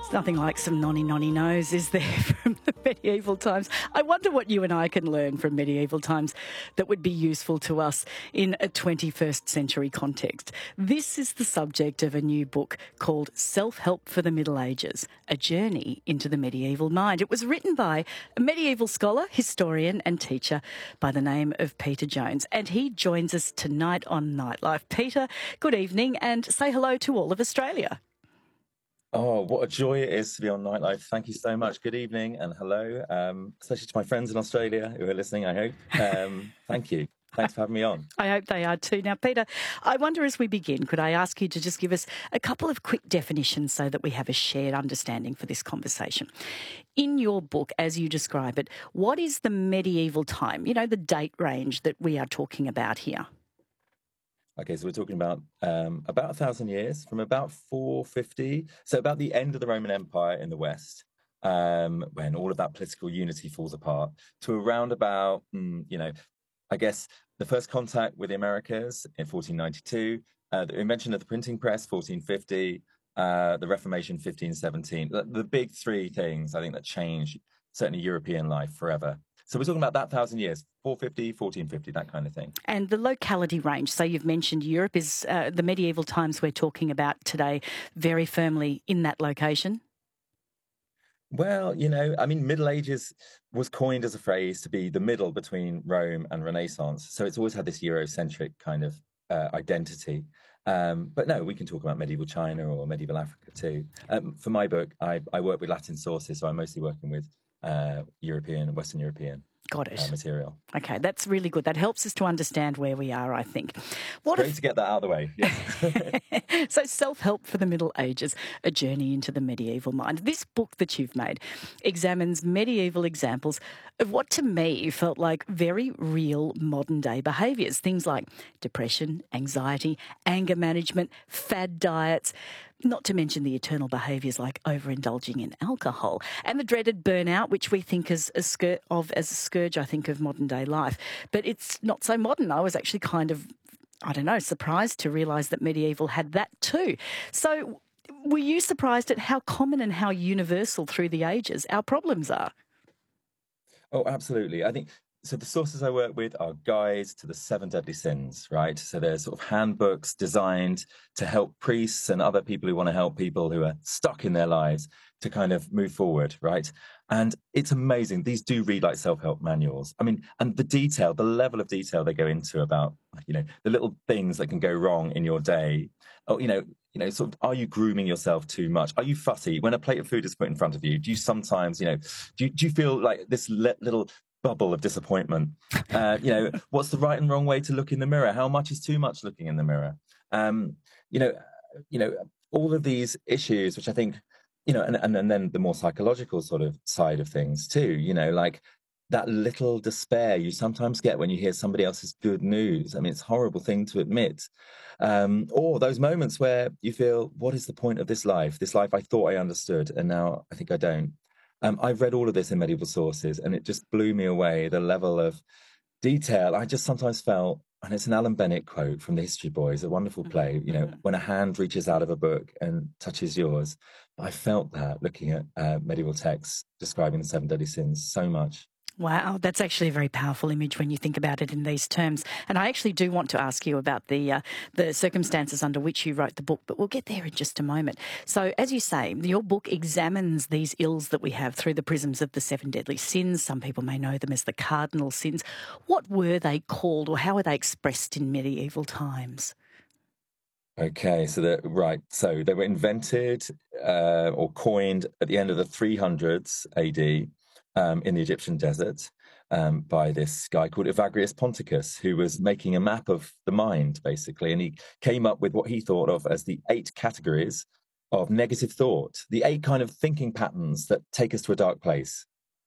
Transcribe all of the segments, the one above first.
It's nothing like some nonny no's, is there, from the medieval times? I wonder what you and I can learn from medieval times that would be useful to us in a 21st century context. This is the subject of a new book called Self-Help for the Middle Ages, A Journey into the Medieval Mind. It was written by a medieval scholar, historian and teacher by the name of Peter Jones, and he joins us tonight on Nightlife. Peter, good evening, and say hello to all of Australia. Oh, what a joy it is to be on Nightlife. Thank you so much. Good evening and hello, especially to my friends in Australia who are listening, I hope. Thank you. Thanks for having me on. I hope they are too. Now, Peter, I wonder as we begin, could I ask you to just give us a couple of quick definitions so that we have a shared understanding for this conversation? In your book, as you describe it, what is the medieval time, the date range that we are talking about here? Okay, so we're talking about 1,000 years, from about 450, so about the end of the Roman Empire in the West, when all of that political unity falls apart, to around about, I guess the first contact with the Americas in 1492, the invention of the printing press, 1450, the Reformation, 1517. The big three things, I think, that changed certainly European life forever. So we're talking about that 1,000 years, 450, 1450, that kind of thing. And the locality range, so you've mentioned Europe, is the medieval times we're talking about today very firmly in that location? Well, Middle Ages was coined as a phrase to be the middle between Rome and Renaissance. So it's always had this Eurocentric kind of identity. But no, we can talk about medieval China or medieval Africa too. For my book, I work with Latin sources, so I'm mostly working with European, Western European material. Okay, that's really good. That helps us to understand where we are, I think. Great to get that out of the way. Yes. So, Self-Help for the Middle Ages, A Journey into the Medieval Mind. This book that you've made examines medieval examples of what to me felt like very real modern-day behaviours. Things like depression, anxiety, anger management, fad diets, not to mention the eternal behaviours like overindulging in alcohol and the dreaded burnout, which we think as a scourge, I think, of modern-day life. But it's not so modern. I was actually kind of, surprised to realise that medieval had that too. So were you surprised at how common and how universal through the ages our problems are? Oh, absolutely. I think so. The sources I work with are guides to the 7 deadly sins, right? So they're sort of handbooks designed to help priests and other people who want to help people who are stuck in their lives to kind of move forward, right? And it's amazing. These do read like self-help manuals. I mean, and the level of detail they go into about, the little things that can go wrong in your day. Oh, sort of, are you grooming yourself too much? Are you fussy? When a plate of food is put in front of you, do you sometimes, do you feel like this little bubble of disappointment? What's the right and wrong way to look in the mirror? How much is too much looking in the mirror? All of these issues, which I think, and then the more psychological sort of side of things too, like that little despair you sometimes get when you hear somebody else's good news. I mean, it's a horrible thing to admit. Or those moments where you feel, what is the point of this life? This life I thought I understood, and now I think I don't. I've read all of this in medieval sources, and it just blew me away, the level of detail. I just sometimes felt, and it's an Alan Bennett quote from The History Boys, a wonderful play, when a hand reaches out of a book and touches yours. I felt that looking at medieval texts describing the 7 deadly sins so much. Wow, that's actually a very powerful image when you think about it in these terms. And I actually do want to ask you about the circumstances under which you wrote the book, but we'll get there in just a moment. So, as you say, your book examines these ills that we have through the prisms of the 7 deadly sins. Some people may know them as the cardinal sins. What were they called, or how were they expressed in medieval times? Okay, so they were invented or coined at the end of the 300s AD. In the Egyptian desert by this guy called Evagrius Ponticus, who was making a map of the mind, basically. And he came up with what he thought of as the 8 categories of negative thought, the 8 kind of thinking patterns that take us to a dark place.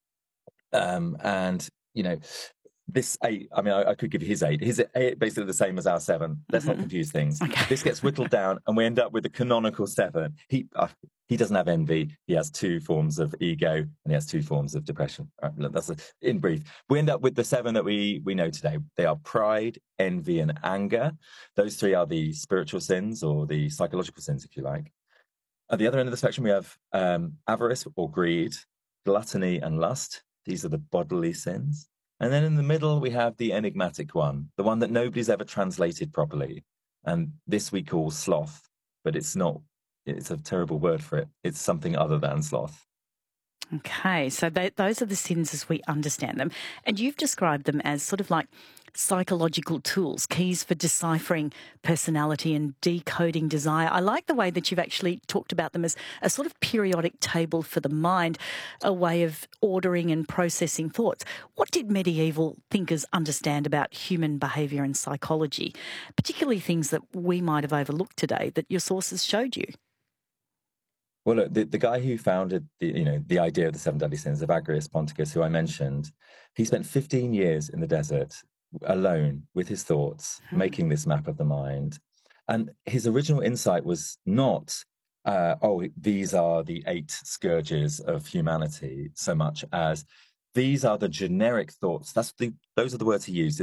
This 8, I could give you his 8. His 8 basically the same as our 7. Let's not confuse things. Okay. This gets whittled down and we end up with the canonical 7. He doesn't have envy. He has 2 forms of ego and he has 2 forms of depression. Right, in brief. We end up with the 7 that we know today. They are pride, envy, and anger. Those 3 are the spiritual sins or the psychological sins, if you like. At the other end of the spectrum, we have avarice or greed, gluttony and lust. These are the bodily sins. And then in the middle, we have the enigmatic one, the one that nobody's ever translated properly. And this we call sloth, but it's not, it's a terrible word for it. It's something other than sloth. Okay, so those are the sins as we understand them. And you've described them as sort of like psychological tools, keys for deciphering personality and decoding desire. I like the way that you've actually talked about them as a sort of periodic table for the mind, a way of ordering and processing thoughts. What did medieval thinkers understand about human behaviour and psychology, particularly things that we might have overlooked today that your sources showed you? Well, look, the guy who founded the idea of the seven deadly sins, Evagrius Ponticus, who I mentioned, he spent 15 years in the desert alone with his thoughts, making this map of the mind. And his original insight was not, these are the 8 scourges of humanity, so much as these are the generic thoughts. Those are the words he used.